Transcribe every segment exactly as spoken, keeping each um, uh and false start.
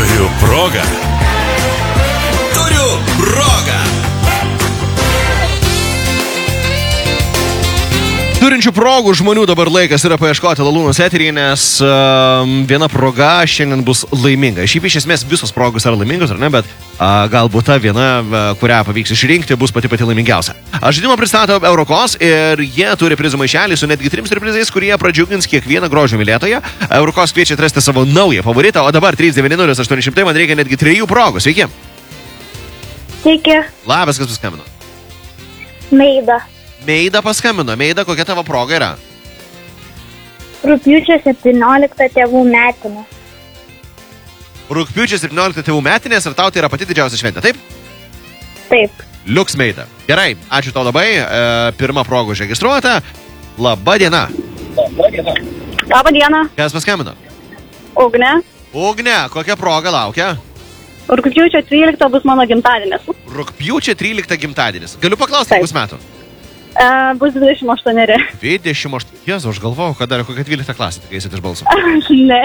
Turiu progą. Turiu progą. Turinčių progų žmonių dabar laikas yra paieškoti Lalūnos eterį, nes uh, viena proga šiandien bus laiminga. Šiaip iš esmės visos progos yra laimingos, ar ne, bet uh, galbūt ta viena, uh, kurią pavyks išrinkti, bus pati pati laimingiausia. Aš žaidimą pristato Eurokos ir jie turi prizų maišelį su netgi trims prizais, kurie pradžiugins kiekvieną grožio mylėtoją. Eurokos kviečia atrasti savo naują favoritą, o dabar trys devyni nulis aštuoni šimtai, man reikia netgi trijų progų. Sveiki. Sveiki. Labas, kas paskambino? Meida. Meida paskambino. Meida, kokia tavo proga yra? Rugpjūčio septynioliktą tėvų metinė. Rugpjūčio septynioliktą tėvų metinės ir tau tai yra pati didžiausia šventė, taip? Taip. Liuks Meida. Gerai, ačiū tau labai. E, pirma proga užregistruota. Labą dieną. Labą dieną. Kas paskambino? Ugnė. Ugnė, kokia proga laukia? Rugpjūčio tryliktą bus mano gimtadienis. Rugpjūčio tryliktą gimtadienis. Galiu paklausti, Taip. kiek bus metų? E, bus dvidešimt aštuoni. dvidešimt aštuoni. Jėzu, aš galvojau, kad dar kokia dvylikta klasė, tik eisit iš balsų. Ne.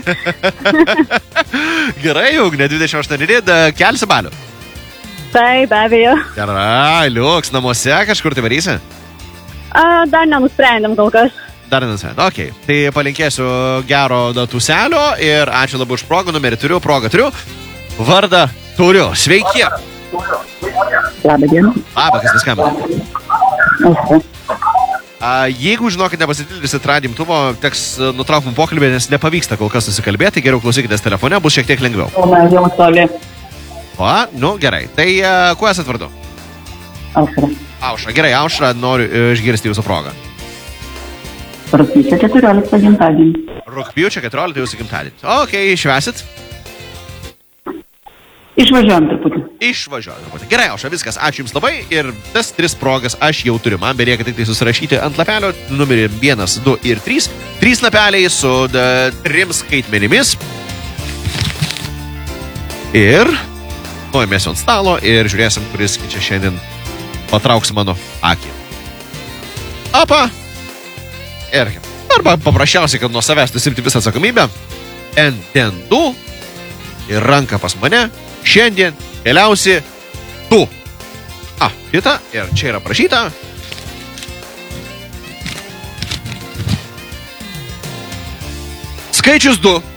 Gerai, Ugnė, dvidešimt aštuoni, kelsi balių. Taip, be abejo. Gerai, Liuks, namuose kažkur tai varysi? E, dar nenusprendėm kol kas. Dar nenusprendėm, okei. Okay. Tai palinkėsiu gero datūselio ir ačiū labai už progą, numerį turiu, progą turiu, vardą turiu. Sveiki. Labą dieną. Labą, kas paskambino? Aušra. A, jeigu, žinokit, nepasitildysit radimtuvo, teks nutraukim pokalbį, nes nepavyksta kol kas susikalbėti, geriau klausykitės telefone, bus šiek tiek lengviau. O, mes jau toli. O, nu, gerai. Tai a, kuo esat vardu? Aušra. Aušra. Gerai, Aušra, noriu e, išgirsti jūsų progą. Rugpjūčio keturioliktą gimtadienį. Rugpjūčio keturioliktą jūsų gimtadienis. Okei, okay, švesit? Išvažiuojam truputį. Išvažiuojam truputį. Gerai, Aušra, viskas. Ačiū Jums labai ir tas tris progas aš jau turiu. Man belieka tik tai susirašyti ant lapelio numerį vienas, du ir trys. Trys lapeliai su da, trim skaitmenimis. Ir nuėmėsiu ant stalo ir žiūrėsim, kuris čia šiandien patrauks mano akį. Apa. Ir arba paprasčiausiai, kad nuo savęs nusimti visą atsakomybę. En ten du. Ir ranka pas mane. Šiandien keliausi tu. A, kita. Ir čia yra prašyta. Skaičius du.